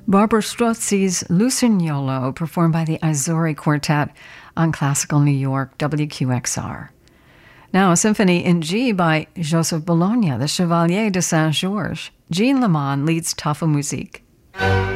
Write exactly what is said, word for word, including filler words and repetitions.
Barbara Strozzi's Lucerniolo, performed by the Azori Quartet on Classical New York, W Q X R. Now, a symphony in G by Joseph Bologna, the Chevalier de Saint-Georges. Jean Lamont leads Tafelmusik.